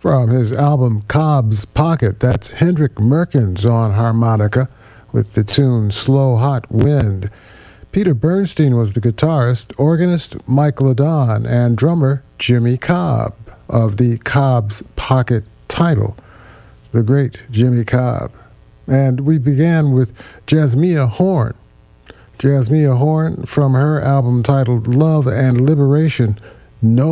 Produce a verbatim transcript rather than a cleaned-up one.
From his album Cobb's Pocket, that's Hendrik Merkens on harmonica with the tune Slow Hot Wind. Peter Bernstein was the guitarist, organist Mike Ladon, and drummer Jimmy Cobb of the Cobb's Pocket title, the great Jimmy Cobb. And we began with Jasmia Horn. Jasmia Horn from her album titled Love and Liberation, No